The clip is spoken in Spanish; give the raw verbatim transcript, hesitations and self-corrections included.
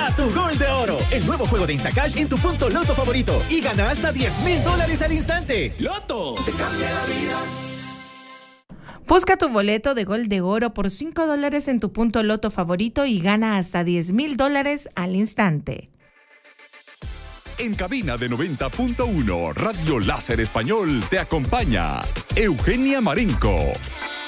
a tu Gol de Oro, el nuevo juego de Instacash en tu punto Loto favorito y gana hasta diez mil dólares al instante. ¡Loto! ¡Te cambia la vida! Busca tu boleto de Gol de Oro por cinco dólares en tu punto Loto favorito y gana hasta diez mil dólares al instante. En cabina de noventa punto uno, Radio Láser Español te acompaña Eugenia Marenco.